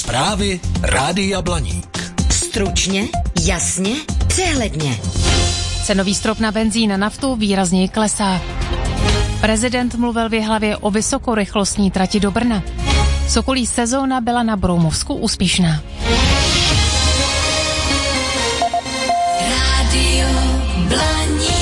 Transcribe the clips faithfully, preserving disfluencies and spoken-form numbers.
Zprávy Rádia Blaník. Stručně, jasně, přehledně. Cenový strop na benzín a naftu výrazněji klesá. Prezident mluvil v Jihlavě o vysokorychlostní trati do Brna. Sokolí sezóna byla na Broumovsku úspěšná. Rádio Blaník.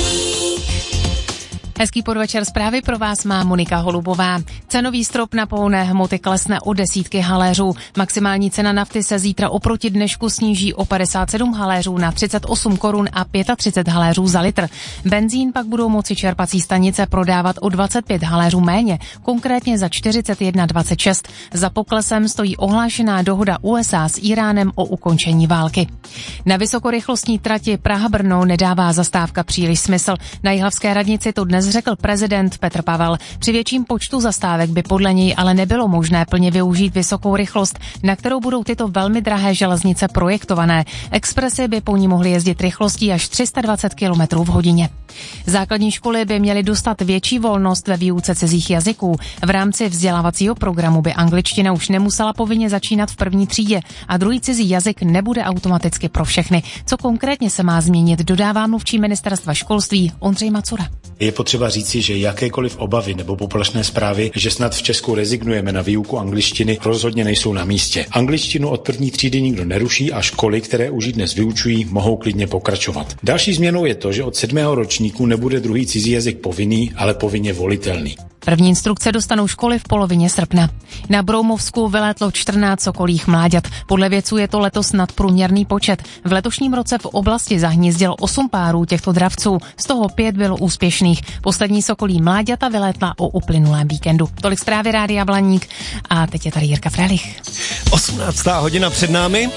Hezký podvečer, zprávy pro vás má Monika Holubová. Cenový strop na pohonné hmoty klesne o desítky haléřů. Maximální cena nafty se zítra oproti dnešku sníží o padesát sedm haléřů na třicet osm korun a třicet pět haléřů za litr. Benzín pak budou moci čerpací stanice prodávat o dvacet pět haléřů méně, konkrétně za čtyřicet jedna dvacet šest. Za poklesem stojí ohlášená dohoda U S A s Íránem o ukončení války. Na vysokorychlostní trati Praha-Brno nedává zastávka příliš smysl. Na jihlavské radnici to dnes řekl prezident Petr Pavel. Při větším počtu zastávek by podle něj ale nebylo možné plně využít vysokou rychlost, na kterou budou tyto velmi drahé železnice projektované. Expresy by po ní mohly jezdit rychlostí až tři sta dvacet kilometrů v hodině. Základní školy by měly dostat větší volnost ve výuce cizích jazyků. V rámci vzdělávacího programu by angličtina už nemusela povinně začínat v první třídě a druhý cizí jazyk nebude automaticky pro všechny. Co konkrétně se má změnit, dodává mluvčí ministerstva školství Ondřej Macura. Je potřeba říci, že jakékoliv obavy nebo poplašné zprávy, že snad v Česku rezignujeme na výuku angličtiny, rozhodně nejsou na místě. Angličtinu od první třídy nikdo neruší a školy, které už ji dnes vyučují, mohou klidně pokračovat. Další změnou je to, že od sedmého ročníku nebude druhý cizí jazyk povinný, ale povinně volitelný. První instrukce dostanou školy v polovině srpna. Na Broumovsku vylétlo čtrnáct sokolích mláďat. Podle vědců je to letos nadprůměrný počet. V letošním roce v oblasti zahnízdilo osm párů těchto dravců, z toho pět bylo úspěšných. Poslední sokolí mláďata vylétla o uplynulém víkendu. Tolik zprávy Rádia Blaník a teď je tady Jirka Frélich. osmnáctá hodina před námi.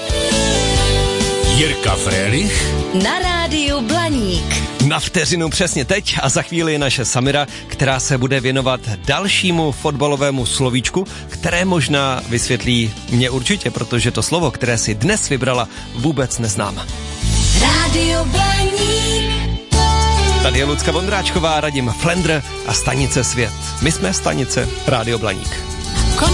Jirka Frélich Na Rádiu Blaník. Na vteřinu přesně teď a za chvíli je naše Samira, která se bude věnovat dalšímu fotbalovému slovíčku, které možná vysvětlí mě určitě, protože to slovo, které si dnes vybrala, vůbec neznám. Rádio Blaník. Tady je Lucka Vondráčková, Radim Flendr a Stanice Svět. My jsme Stanice Rádio Blaník.